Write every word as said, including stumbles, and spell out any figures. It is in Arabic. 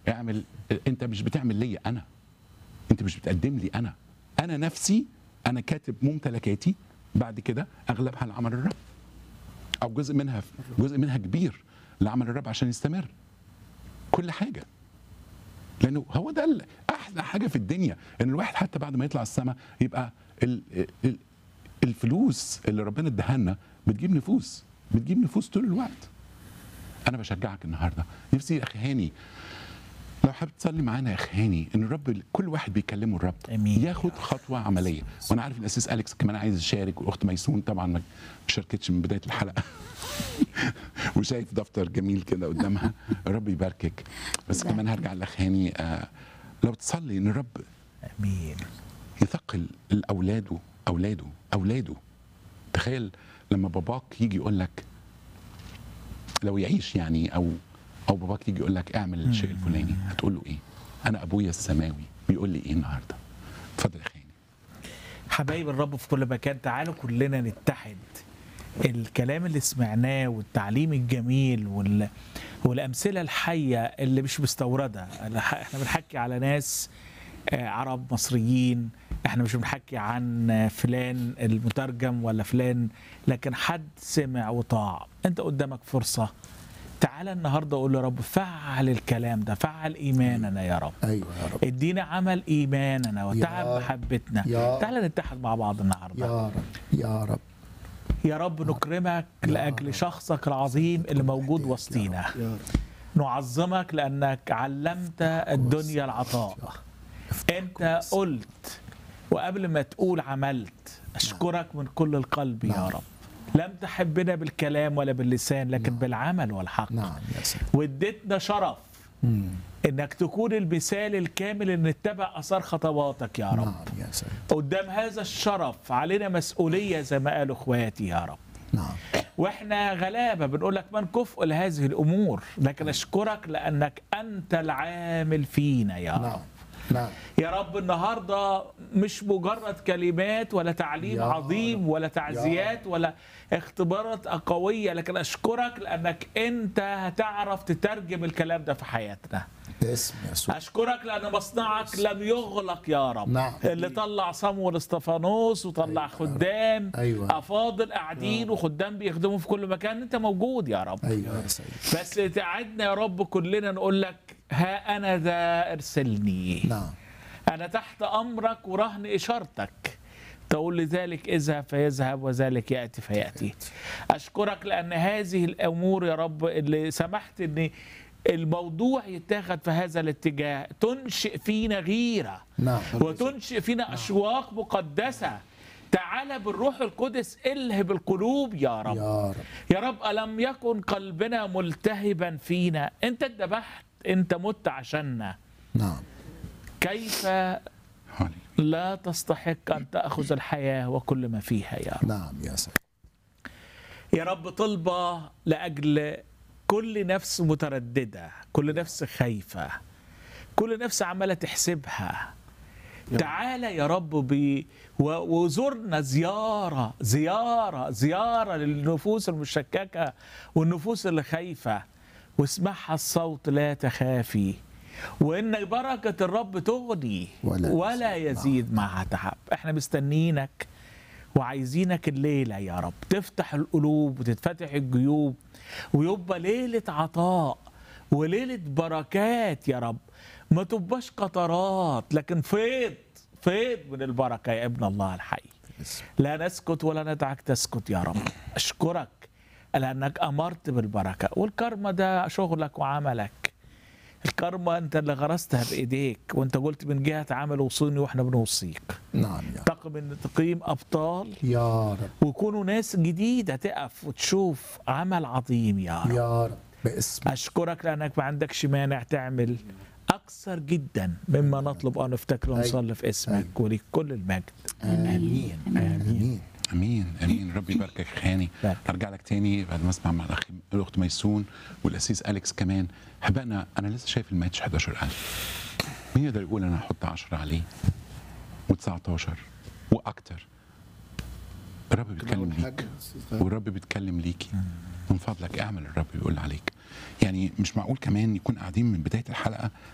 اعمل. انت مش بتعمل لي انا، انت مش بتقدم لي انا، انا نفسي انا كاتب ممتلكاتي بعد كده اغلبها لعمل الرب، او جزء منها جزء منها كبير لعمل الرب عشان يستمر. كل حاجه، لانه هو ده احلى حاجه في الدنيا، ان الواحد حتى بعد ما يطلع السماء يبقى ال ال الفلوس اللي ربنا اداها لنا بتجيب نفوس، بتجيب نفوس طول الوقت. انا بشجعك النهارده، نفسي يا اخي هاني لو حابب تصلي معانا يا اخي هاني، ان الرب كل واحد بيكلمه الرب أمين. ياخد خطوه عمليه. وانا عارف الاسيس اليكس كمان عايز يشارك، والاخت ميسون طبعا ما شاركتش من بدايه الحلقه وشايف دفتر جميل كده قدامها. الرب يباركك. بس كمان هرجع لاخ هاني، آه لو تصلي ان الرب امين يثقل الاولاده اولاده اولاده. تخيل لما باباك يجي يقول لك، لو يعيش يعني، او او باباك يجي يقول لك اعمل الشيء الفلاني، هتقول له ايه؟ انا ابويا السماوي بيقول لي ايه النهارده؟ اتفضل يا خالي. حبايب الرب في كل مكان، تعالوا كلنا نتحد. الكلام اللي سمعناه والتعليم الجميل وال... والامثله الحيه اللي مش مستورده. احنا بنحكي على ناس عرب مصريين، احنا مش بنحكي عن فلان المترجم ولا فلان، لكن حد سمع وطاع. انت قدامك فرصه، تعال النهارده قول يا رب فعل الكلام ده، فعل ايماننا يا رب. ايوه يا رب. ادينا عمل ايماننا وتعب محبتنا. تعال نتحد مع بعض النهارده يا رب يا رب يا رب. نكرمك لاجل شخصك العظيم اللي موجود وسطينا. نعظمك لانك علمت الدنيا العطاء. انت قلت وقبل ما تقول عملت. اشكرك من كل القلب يا رب. لم تحبنا بالكلام ولا باللسان، لكن نعم. بالعمل والحق. نعم يا سيدي. واديتنا شرف مم. انك تكون المثال الكامل ان نتبع اثار خطواتك يا رب. نعم يا سيدي. قدام هذا الشرف علينا مسؤوليه زي ما قالوا اخواتي يا رب. نعم. واحنا غلابه بنقول لك من كفء لهذه الامور، لكن اشكرك لانك انت العامل فينا يا نعم. رب. نعم. يا رب النهارده مش مجرد كلمات ولا تعليم عظيم ولا تعزيات ولا اختبارات قويه، لكن اشكرك لانك انت هتعرف تترجم الكلام ده في حياتنا. باسم يسوع. اشكرك لان مصنعك لم يغلق يا رب. نعم. اللي طلع صمويل اسطفانوس وطلع أيوة. خدام أيوة. افاضل قاعدين وخدام بيخدموا في كل مكان، انت موجود يا رب. ايوه يا سيدي. بس تعدنا يا رب كلنا نقول لك ها انا ذا ارسلني. نعم. انا تحت امرك ورهن اشارتك. تقول لذلك اذهب فيذهب وذلك ياتي فياتي. اشكرك لان هذه الامور يا رب اللي سمحت ان الموضوع يتاخد في هذا الاتجاه تنشئ فينا غيره. نعم. وتنشئ فينا نعم. اشواق مقدسه. تعالى بالروح القدس الهب القلوب يا رب. يا رب يا رب ألم يكن قلبنا ملتهبا فينا؟ انت اتذبحت، انت مت عشاننا. نعم. كيف لا تستحق أن تأخذ الحياة وكل ما فيها يا رب. نعم يا سيدي. يا رب طلبة لأجل كل نفس مترددة، كل نفس خايفة، كل نفس عمالة تحسبها. تعالى يا رب بي وزورنا زيارة زيارة زيارة للنفوس المشككة والنفوس اللي خايفة، واسمعها الصوت لا تخافي، وإن بركة الرب تغني ولا, ولا يزيد معها تعب. احنا مستنيينك وعايزينك الليلة يا رب تفتح القلوب وتتفتح الجيوب، ويبقى ليلة عطاء وليلة بركات يا رب. ما تبقاش قطرات، لكن فيض فيض من البركة يا ابن الله الحي. لا نسكت ولا ندعك تسكت يا رب. أشكرك لأنك أمرت بالبركة، والكرمة ده شغلك وعملك. الكرمة أنت اللي غرستها بإيديك، وأنت قلت من جهة عمل وصيني وإحنا بنوصيك. نعم يا رب. تقم تقيم أبطال يا رب، ويكونوا ناس جديدة تقف وتشوف عمل عظيم يا رب. يا رب باسم. أشكرك لأنك ما عندكش مانع تعمل أكثر جدا مما نطلب أن نفتكر ونصلي في اسمك، وليك كل المجد. آمين آمين امين امين. ربي يباركك خاني. هرجع لك تاني بعد ما اسمع مع الاخ الاخت ميسون والاسيس اليكس كمان. حبانا انا لسه شايف الماتش حداشر ألف. مين يقدر يقول انا هحط عشرة عليه وتسعتاشر واكتر؟ الرب بيتكلم ليك والرب بيتكلم ليكي. من فضلك اعمل الرب بيقول عليك. يعني مش معقول كمان يكون قاعدين من بدايه الحلقه